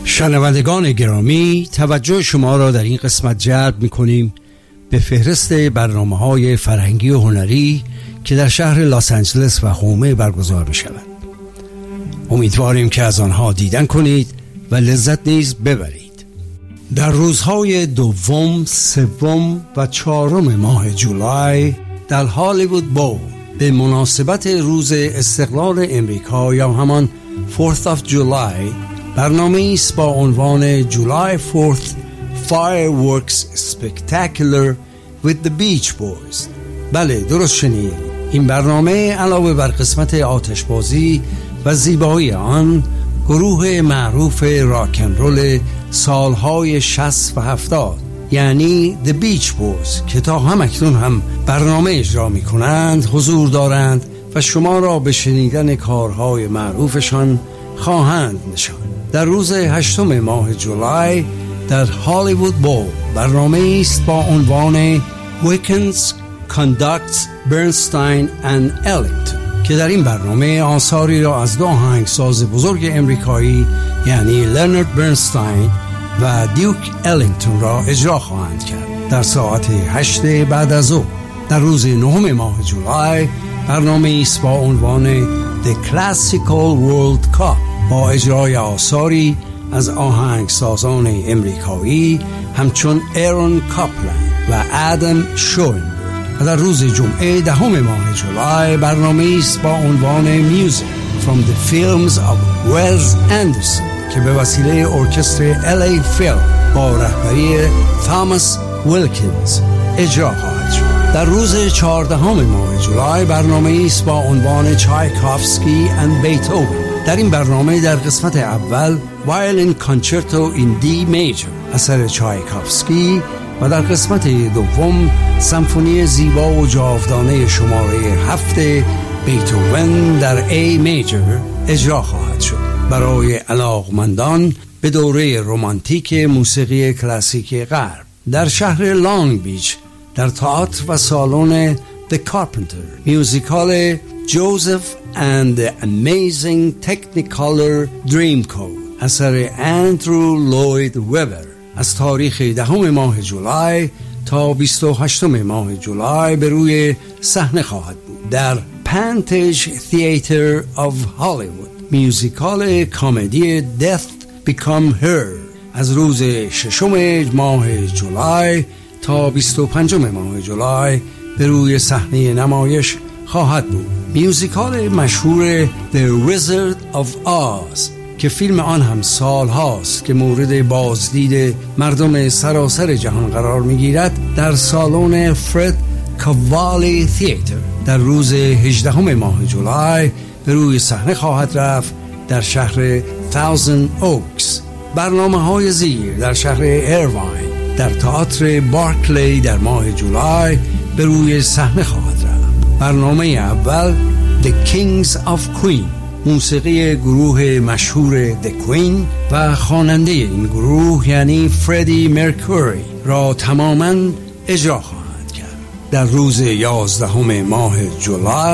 شنوندگان گرامی، توجه شما را در این قسمت جلب می‌کنیم به فهرست برنامه‌های فرهنگی و هنری که در شهر لس آنجلس و هومه برگزار می‌شود. امیدواریم که از آنها دیدن کنید و لذت نیز ببرید. در روزهای دوم، سوم و چهارم ماه جولای در هالیوود بول به مناسبت روز استقلال امریکا یا همان 4th of July برنامه است با عنوان July 4th Fireworks Spectacular with the Beach Boys. بله، درست شنید. این برنامه علاوه بر قسمت آتشبازی و زیبایی آن، گروه معروف راکن رول سالهای 60 و 70 یعنی The Beach Boys که تا همکنون هم برنامه اجرا می کنند حضور دارند و شما را به شنیدن کارهای معروفشان خواهند نشاند. در روز 8 ماه جولای در هالیوود بول برنامه است با عنوان Weekends Conducts Bernstein and Ellington که در این برنامه آثاری را از دو آهنگساز بزرگ امریکایی یعنی لرنارد برنستاین و دیوک الینگتون را اجرا خواهند کرد. در ساعت 8 بعد از ظهر در روز 9 ماه جولای برنامه است با عنوان The Classical World Cup با اجرای آثاری از آهنگسازان امریکایی همچون ایرون کاپلند و آدم شوئنبرگ. و در روز جمعه 10 ماه جولای برنامه است با عنوان Music from the Films of Wes Anderson که به وسیله ارکستر LA Phil با رهبری تاماس ویلکینز اجرا خواهد شد. در روز 14 ماه جولای برنامه است با عنوان چایکوفسکی and Beethoven. در این برنامه در قسمت اول وایولین کانچرتو این دی میجر اثر چایکوفسکی و در قسمت دوم سمفونی زیبا و جاودانه شماره 7 بیتهوون در ای میجر اجرا خواهد شد. برای علاقمندان به دوره رمانتیک موسیقی کلاسیک غرب در شهر لانگ بیچ در تئاتر و سالن The Carpenter میوزیکال جوزف and the Amazing Technicolor Dreamcoat اثر اندرو لوید وبر از تاریخ 10 ماه جولای تا 28 ماه جولای به روی صحنه خواهد بود. در پنتیج تئاتر آف هالیوود میوزیکال کمدی Death Become Her از روز 6 ماه جولای تا 25 ماه جولای به روی صحنه نمایش خواهد بود. میوزیکال مشهور The Wizard of Oz که فیلم آن هم سال هاست که مورد بازدید مردم سراسر جهان قرار میگیرد در سالن فرد کاوالی تئاتر در روز 18 ماه جولای به روی صحنه خواهد رفت در شهر تاوزند اوکس. برنامه‌های زیر در شهر ایرواین در تئاتر بارکلی در ماه جولای به روی صحنه خواهد رفت. برنامه اول The Kings of Queen موسیقی گروه مشهور The Queen و خواننده این گروه یعنی فردی مرکوری را تماماً اجرا خواهند کرد. در روز 11 ماه جولای